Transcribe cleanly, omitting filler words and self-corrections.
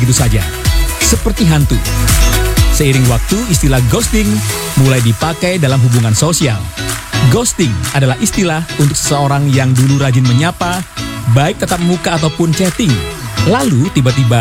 begitu saja, seperti hantu. Seiring waktu, istilah ghosting mulai dipakai dalam hubungan sosial. Ghosting adalah istilah untuk seseorang yang dulu rajin menyapa, baik tatap muka ataupun chatting, lalu tiba-tiba